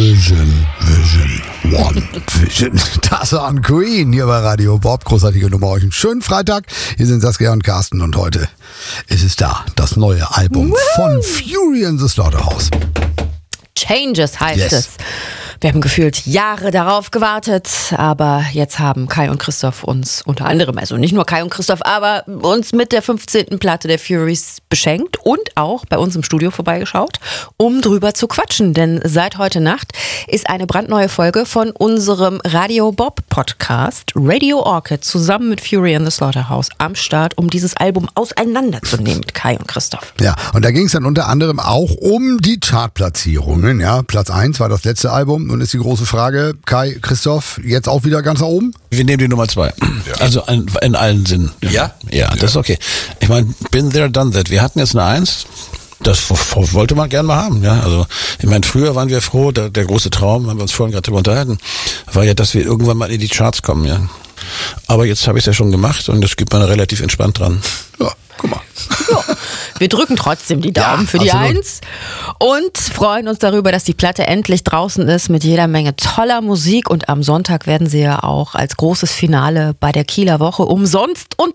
Vision One. Vision. Das waren Queen hier bei Radio Bob. Großartige Nummer euch. Einen schönen Freitag. Hier sind Saskia und Carsten und heute ist es da. Das neue Album von Fury in the Slaughterhouse. Changes heißt es. Wir haben gefühlt Jahre darauf gewartet, aber jetzt haben Kai und Christoph uns unter anderem, also nicht nur Kai und Christoph, aber uns mit der 15. Platte der Furies beschenkt und auch bei uns im Studio vorbeigeschaut, um drüber zu quatschen. Denn seit heute Nacht ist eine brandneue Folge von unserem Radio Bob Podcast Radio Orchid zusammen mit Fury in the Slaughterhouse am Start, um dieses Album auseinanderzunehmen mit Kai und Christoph. Ja, und da ging es dann unter anderem auch um die Chartplatzierungen. Ja, Platz 1 war das letzte Album. Nun ist die große Frage, Kai, Christoph, jetzt auch wieder ganz nach oben? Wir nehmen die Nummer 2. Ja. Also in allen Sinnen. Ja? Ja, das ist okay. Ich meine, been there, done that. Wir hatten jetzt eine 1. Das wollte man gerne mal haben. Ja, also ich meine, früher waren wir froh, der große Traum, haben wir uns vorhin gerade darüber unterhalten, war ja, dass wir irgendwann mal in die Charts kommen. Ja. Aber jetzt habe ich es ja schon gemacht und das geht man relativ entspannt dran. Ja, guck mal. Ja, wir drücken trotzdem die Daumen für die absolut. 1 und freuen uns darüber, dass die Platte endlich draußen ist mit jeder Menge toller Musik. Und am Sonntag werden sie ja auch als großes Finale bei der Kieler Woche umsonst und